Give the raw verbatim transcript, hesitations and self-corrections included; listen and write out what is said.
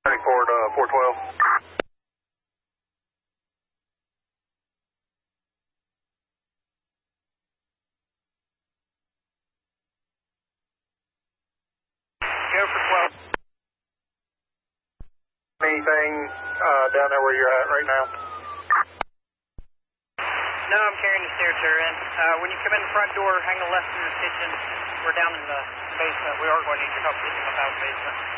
thirty-four to four twelve. Go for twelve. Anything uh, down there where you're at right now? No, I'm carrying the stair chair in. Uh, when you come in the front door, hang a left in the kitchen. We're down in the basement. We are going to need your help getting up out of the basement.